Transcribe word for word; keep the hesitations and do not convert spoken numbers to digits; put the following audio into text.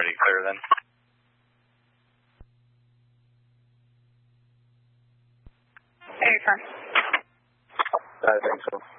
ready to clear then. Air car. I think so.